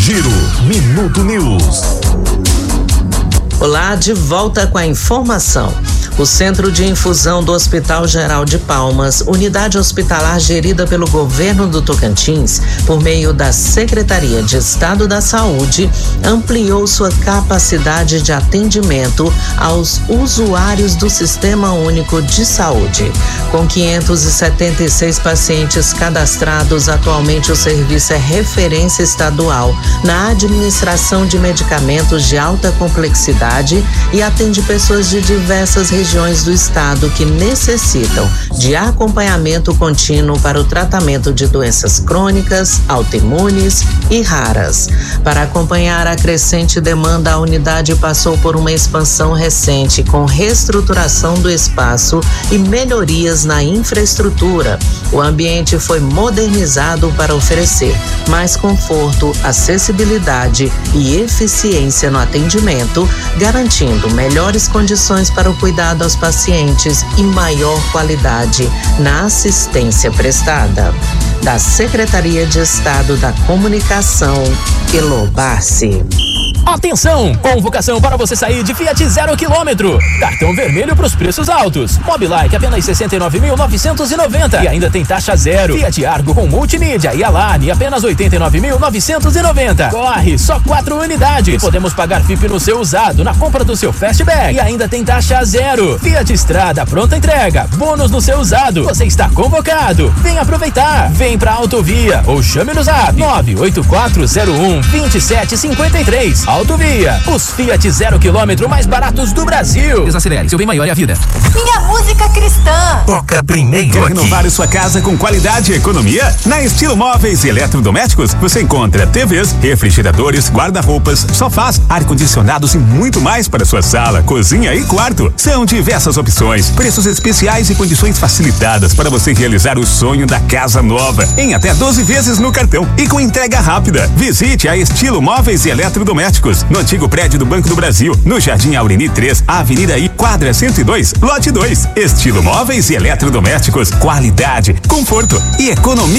Giro Minuto News. Olá, de volta com a informação. O Centro de Infusão do Hospital Geral de Palmas, unidade hospitalar gerida pelo governo do Tocantins, por meio da Secretaria de Estado da Saúde, ampliou sua capacidade de atendimento aos usuários do Sistema Único de Saúde. Com 576 pacientes cadastrados, atualmente o serviço é referência estadual na administração de medicamentos de alta complexidade e atende pessoas de diversas regiões do estado que necessitam de acompanhamento contínuo para o tratamento de doenças crônicas, autoimunes e raras. Para acompanhar a crescente demanda, a unidade passou por uma expansão recente com reestruturação do espaço e melhorias na infraestrutura. O ambiente foi modernizado para oferecer mais conforto, acessibilidade e eficiência no atendimento, garantindo melhores condições para o cuidado aos pacientes e maior qualidade na assistência prestada. Da Secretaria de Estado da Comunicação, Elô Barci. Atenção! Convocação para você sair de Fiat 0 km. Cartão vermelho para os preços altos. Mobilike apenas 69.990 e ainda tem taxa zero. Fiat Argo com multimídia e Alane apenas 89.990. Corre, só 4 unidades. Podemos pagar FIP no seu usado na compra do seu Fastback e ainda tem taxa zero. Fiat Strada, pronta entrega. Bônus no seu usado. Você está convocado. Vem aproveitar. Vem pra Autovia ou chame no Zap 984012753. Autovia, os Fiat 0 km mais baratos do Brasil. Desacelere, seu bem maior é a vida. Minha música cristã. Toca primeiro. Quer renovar sua casa com qualidade e economia? Na Estilo Móveis e Eletrodomésticos, você encontra TVs, refrigeradores, guarda-roupas, sofás, ar-condicionados e muito mais para sua sala, cozinha e quarto. São diversas opções, preços especiais e condições facilitadas para você realizar o sonho da casa nova, em até 12 vezes no cartão e com entrega rápida. Visite a Estilo Móveis e Eletrodomésticos, no antigo prédio do Banco do Brasil, no Jardim Aureni 3, Avenida I, quadra 102, lote 2. Estilo Móveis e Eletrodomésticos, qualidade, conforto e economia.